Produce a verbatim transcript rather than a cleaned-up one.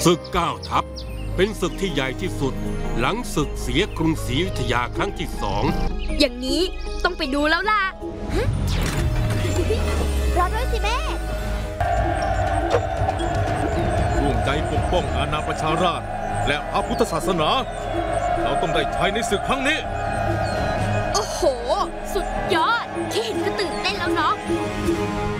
ศึกเก้าทัพเป็นศึกที่ใหญ่ที่สุดหลังศึกเสียกรุงศรีอยุธยาครั้งที่สองอย่างนี้ต้องไปดูแล้วล่ะรอด้วยสิแม่ร่วมใจปกป้องอาณาประชาราษฎร์และพระพุทธศาสนาเราต้องได้ใช้ในศึกครั้งนี้โอ้โหสุดยอด